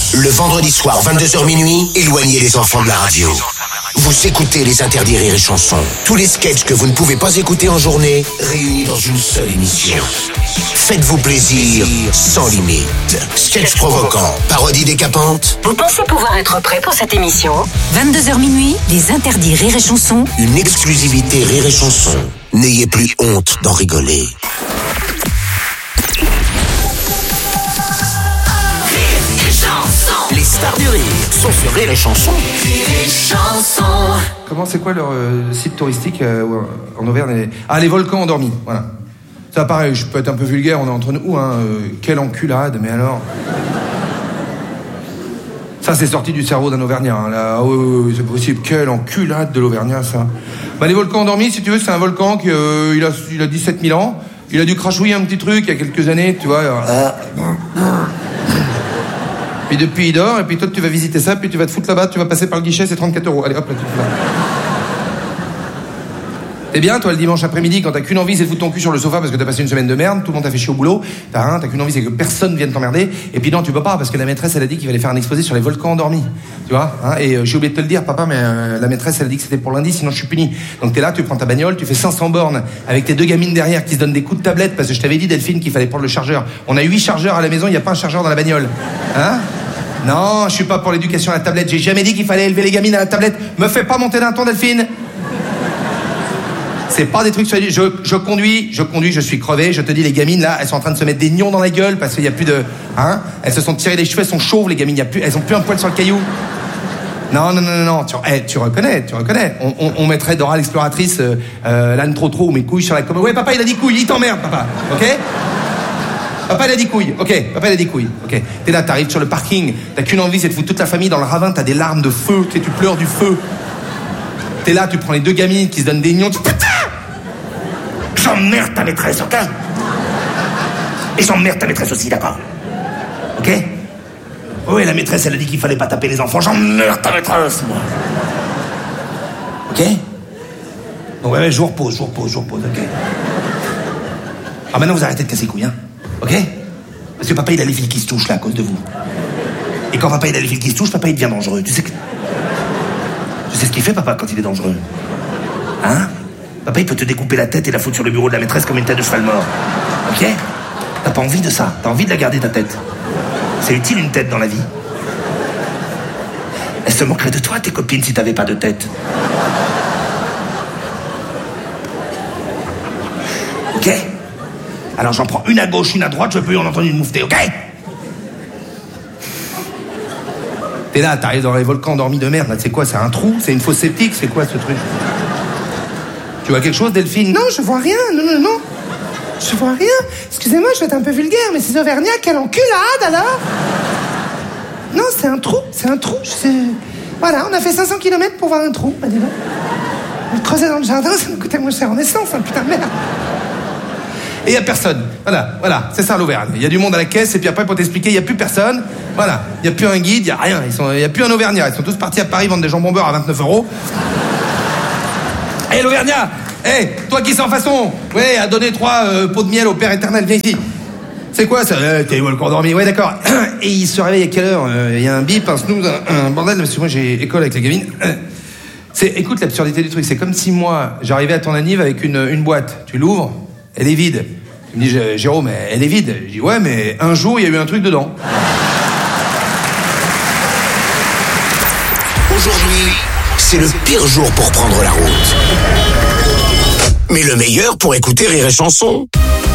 Le vendredi soir, 22h minuit, éloignez les enfants de la radio. Vous écoutez les interdits rires et chansons. Tous les sketchs que vous ne pouvez pas écouter en journée, réunis dans une seule émission. Faites-vous plaisir sans limite. Sketchs provocants, parodies décapantes. Vous pensez pouvoir être prêt pour cette émission ? 22h minuit, les interdits rires et chansons. Une exclusivité rire et chansons. N'ayez plus honte d'en rigoler. Les stars du rire sont sur Rire et Chanson. Comment, c'est quoi leur site touristique en Auvergne? Les volcans endormis, voilà. Ça pareil, je peux être un peu vulgaire, on est entre nous, hein. Quelle enculade, mais alors. Ça, c'est sorti du cerveau d'un Auvergnat, hein, là. Oui, c'est possible. Quelle enculade de l'Auvergnat, ça. Les volcans endormis, si tu veux, c'est un volcan qui il a 17 000 ans. Il a dû crachouiller un petit truc il y a quelques années, tu vois. Puis depuis, il dort, et puis toi, tu vas visiter ça, puis tu vas te foutre là-bas, tu vas passer par le guichet, c'est 34 €. Allez, hop, là, tu te fous là. T'es bien, toi, le dimanche après-midi, quand t'as qu'une envie, c'est de foutre ton cul sur le sofa parce que t'as passé une semaine de merde, tout le monde t'a fait chier au boulot, t'as qu'une envie, c'est que personne vienne t'emmerder, et puis non, tu peux pas, parce que la maîtresse, elle a dit qu'il fallait faire un exposé sur les volcans endormis. Tu vois, hein, et j'ai oublié de te le dire, papa, mais la maîtresse, elle a dit que c'était pour lundi, sinon je suis puni. Donc t'es là, tu prends ta bagnole, tu fais 500 bornes avec tes deux gamines derrière qui se donnent des coups de tablette, parce que je t'avais dit, Delphine, qu'il fallait prendre le chargeur. On a 8 chargeurs à la maison, il y a pas un chargeur dans la bagnole. Hein? Non, je suis pas pour l'éducation à la tablette. J'ai jamais dit qu'il fallait élever les gamines à la tablette. Me fais pas monter d'un ton, Delphine. C'est pas des trucs sur les... Je conduis, je suis crevé. Je te dis, les gamines, là, elles sont en train de se mettre des nions dans la gueule parce qu'il y a plus de... Hein? Elles se sont tirées les cheveux, elles sont chauves, les gamines. Elles ont plus un poil sur le caillou. Non. Tu reconnais. On mettrait Dora l'exploratrice, l'âne trop ou mes couilles sur la commode. Ouais, papa, il a dit couilles. Il t'emmerde, papa. Ok? Papa, il a dit couilles. Ok. T'es là, t'arrives sur le parking. T'as qu'une envie, c'est de foutre toute la famille dans le ravin. T'as des larmes de feu. Tu pleures du feu. T'es là, tu prends les deux gamines qui se donnent des nions. J'emmerde ta maîtresse, ok? Et j'emmerde ta maîtresse aussi, d'accord? Ok? Oui, la maîtresse, elle a dit qu'il fallait pas taper les enfants. J'emmerde ta maîtresse, moi. Ok? Ouais, je vous repose, ok? Maintenant, vous arrêtez de casser les couilles, hein? Ok? Parce que papa, il a les fils qui se touchent, là, à cause de vous. Et quand papa, il a les fils qui se touchent, papa, il devient dangereux. Tu sais ce qu'il fait, papa, quand il est dangereux? Hein? Papa, il peut te découper la tête et la foutre sur le bureau de la maîtresse comme une tête de cheval mort. Ok? T'as pas envie de ça. T'as envie de la garder, ta tête. C'est utile, une tête, dans la vie. Elles se moqueraient de toi, tes copines, si t'avais pas de tête. Ok? Alors j'en prends une à gauche, une à droite, je peux en entendre une moufter, ok? T'es là, t'arrives dans les volcans endormis de merde, là, c'est quoi, c'est un trou? C'est une fosse septique? C'est quoi, ce truc? Tu vois quelque chose, Delphine? Non, je vois rien, non. Je vois rien. Excusez-moi, je vais être un peu vulgaire, mais ces Auvergnats, quelle enculade, alors? Non, c'est un trou. Voilà, on a fait 500 km pour voir un trou, dis donc. On creusait dans le jardin, ça nous coûtait moins cher en essence, hein, putain de merde. Et il n'y a personne. Voilà, c'est ça l'Auvergne. Il y a du monde à la caisse, et puis après, pour t'expliquer, il n'y a plus personne. Voilà, il n'y a plus un guide, il n'y a rien. Il n'y a plus un Auvergnat. Ils sont tous partis à Paris vendre des jambons beurre à 29 €. Hé, l'Auvergnat! Toi qui sens façon, à donner 3 pots de miel au Père éternel, viens ici. C'est quoi ça? T'es volcan endormi, ouais, d'accord. Et il se réveille à quelle heure? Il y a un bip, un snooze, un bordel, parce que moi j'ai école avec les gamines. Écoute l'absurdité du truc, c'est comme si moi, j'arrivais à ton anniv avec une boîte. Tu l'ouvres, elle est vide. Tu me dis, Jérôme, elle est vide. Je dis, ouais, mais un jour, il y a eu un truc dedans. Aujourd'hui, c'est le pire jour pour prendre la route. Mais le meilleur pour écouter Rire et Chanson.